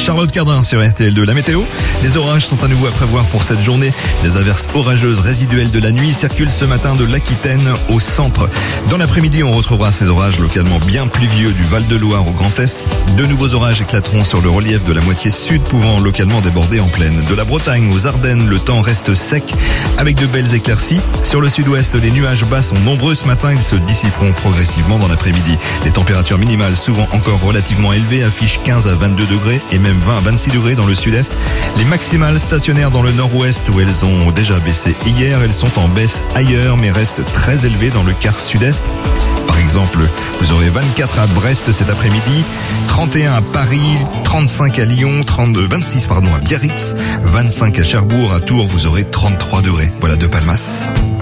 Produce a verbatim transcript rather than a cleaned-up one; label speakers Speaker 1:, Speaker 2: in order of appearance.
Speaker 1: Charlotte Cardin sur R T L deux. La météo, des orages sont à nouveau à prévoir pour cette journée. Des averses orageuses résiduelles de la nuit circulent ce matin de l'Aquitaine au centre. Dans l'après-midi, on retrouvera ces orages localement bien pluvieux du Val-de-Loire au Grand Est. De nouveaux orages éclateront sur le relief de la moitié sud, pouvant localement déborder en plaine. De la Bretagne aux Ardennes, le temps reste sec avec de belles éclaircies. Sur le sud-ouest, les nuages bas sont nombreux ce matin. Ils se dissiperont progressivement dans l'après-midi. Les températures minimales, souvent encore relativement élevées, affichent quinze à vingt-deux degrés et même vingt à vingt-six degrés dans le sud-est. Les maximales stationnaires dans le nord-ouest où elles ont déjà baissé hier. Elles sont en baisse ailleurs mais restent très élevées dans le quart sud-est. Par exemple, vous aurez vingt-quatre à Brest cet après-midi, trente et un à Paris, trente-cinq à Lyon, trente-deux, vingt-six pardon à Biarritz, vingt-cinq à Cherbourg, à Tours, vous aurez trente-trois degrés. Voilà de Palmas.